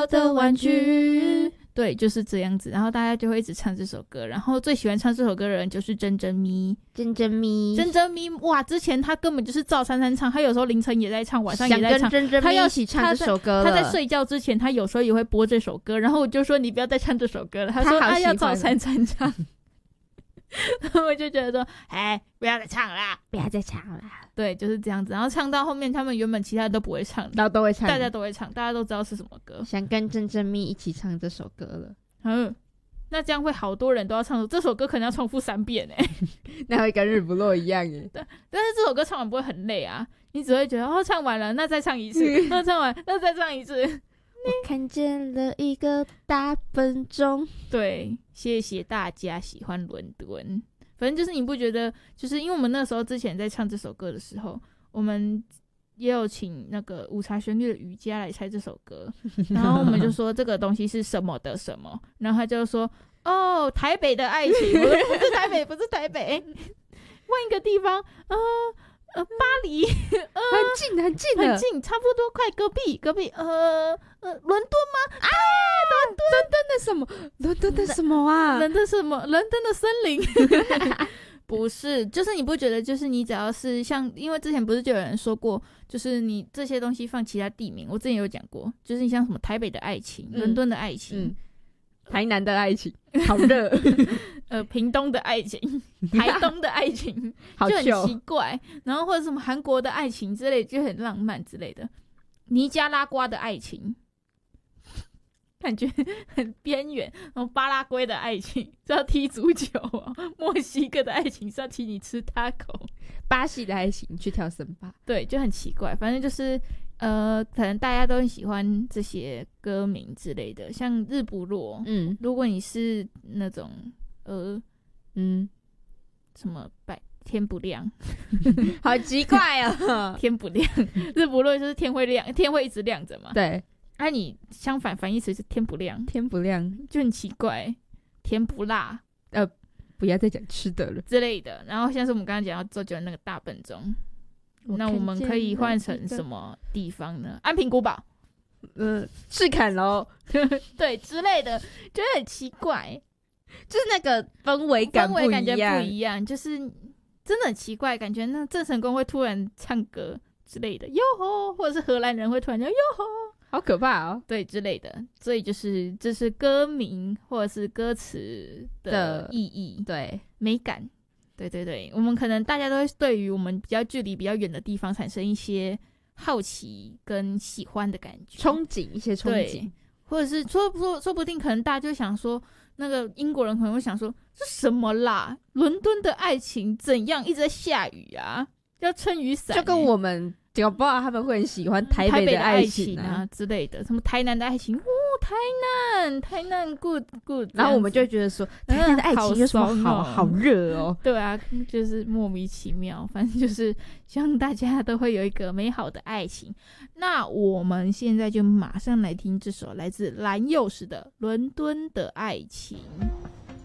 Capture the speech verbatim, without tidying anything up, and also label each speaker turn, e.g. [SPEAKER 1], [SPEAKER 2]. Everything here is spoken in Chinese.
[SPEAKER 1] 我的玩具。对，就是这样子，然后大家就会一直唱这首歌，然后最喜欢唱这首歌的人就是珍珍咪。
[SPEAKER 2] 珍珍咪
[SPEAKER 1] 珍珍咪，哇，之前他根本就是照三三唱，他有时候凌晨也在唱，晚上也在唱，
[SPEAKER 2] 想跟珍珍咪一起唱这首歌了。
[SPEAKER 1] 他在睡觉之前他有时候也会播这首歌，然后我就说你不要再唱这首歌了，他说他要照三三唱。然后我就觉得说哎，不要再唱啦，
[SPEAKER 2] 不要再唱啦。
[SPEAKER 1] 对，就是这样子，然后唱到后面他们原本其他都不会唱，
[SPEAKER 2] 然后都会唱，
[SPEAKER 1] 大家都会唱，大家都知道是什么歌，
[SPEAKER 2] 想跟珍珍咪一起唱这首歌了。
[SPEAKER 1] 嗯，那这样会好多人都要唱这首歌，可能要重复三遍哎、欸，
[SPEAKER 2] 那会跟日不落一样耶。
[SPEAKER 1] 对，但是这首歌唱完不会很累啊，你只会觉得哦，唱完了，那再唱一次，那唱完，那再唱一次。
[SPEAKER 2] 我看见了一个大笨钟。
[SPEAKER 1] 对，谢谢大家喜欢伦敦。反正就是你不觉得，就是因为我们那时候之前在唱这首歌的时候，我们也有请那个五茶旋律的瑜伽来猜这首歌，然后我们就说这个东西是什么的什么，然后他就说哦，台北的爱情。我说不是台北，不是台北，换一个地方，呃呃，巴黎，呃，
[SPEAKER 2] 很近很近
[SPEAKER 1] 很近，差不多快隔壁隔壁，呃呃，伦敦吗？啊，伦敦，
[SPEAKER 2] 伦敦的什么？伦敦的什么啊？
[SPEAKER 1] 伦敦什么？伦敦的森林。不是，就是你不觉得，就是你只要是像，因为之前不是就有人说过，就是你这些东西放其他地名，我之前有讲过，就是你像什么台北的爱情、伦、嗯、敦的爱情、
[SPEAKER 2] 嗯、台南的爱情，好热。
[SPEAKER 1] 呃，屏东的爱情，台东的爱情，就很奇怪。然后或者什么韩国的爱情之类，就很浪漫之类的。尼加拉瓜的爱情，感觉很边缘。然后巴拉圭的爱情是要踢足球哦，墨西哥的爱情是要请你吃 taco，
[SPEAKER 2] 巴西的爱情去跳森巴，
[SPEAKER 1] 对，就很奇怪。反正就是呃，可能大家都很喜欢这些歌名之类的，像日不落。嗯，如果你是那种。呃，嗯，什么白天不亮，
[SPEAKER 2] 好奇怪啊！
[SPEAKER 1] 天不亮，日不落就是天会亮，天会一直亮着嘛。
[SPEAKER 2] 对，
[SPEAKER 1] 那、啊、你相反反义词是天不亮，
[SPEAKER 2] 天不亮
[SPEAKER 1] 就很奇怪。天不辣，
[SPEAKER 2] 呃，不要再讲吃的了
[SPEAKER 1] 之类的。然后像是我们刚刚讲到周杰伦那个大笨钟，那我们可以换成什么地方呢？安平古堡，
[SPEAKER 2] 呃，赤坎楼，
[SPEAKER 1] 对之类的，觉得很奇怪。
[SPEAKER 2] 就是那个氛围感不一样，氛围感觉
[SPEAKER 1] 不一样，就是真的很奇怪，感觉那郑成功会突然唱歌之类的，哟吼，或者是荷兰人会突然叫哟吼，
[SPEAKER 2] 好可怕哦，
[SPEAKER 1] 对之类的。所以就是这是歌名或者是歌词的意义，
[SPEAKER 2] 对
[SPEAKER 1] 美感，对对对，我们可能大家都会对于我们比较距离比较远的地方产生一些好奇跟喜欢的感觉，
[SPEAKER 2] 憧憬一些憧憬，
[SPEAKER 1] 或者是说说说不定可能大家就想说。那个英国人可能会想说这什么啦？伦敦的爱情怎样一直在下雨啊？要撑雨伞、欸，
[SPEAKER 2] 就跟我们搞不好他们会很喜欢台北的爱情 啊,
[SPEAKER 1] 台北的爱情啊之类的，什么台南的爱情，哦，台南台南 good good，
[SPEAKER 2] 然后我们就会觉得说台南的爱情有什么好、嗯、好热哦？
[SPEAKER 1] 对啊，就是莫名其妙，反正就是希望大家都会有一个美好的爱情。那我们现在就马上来听这首来自蓝又时的《伦敦的爱情》。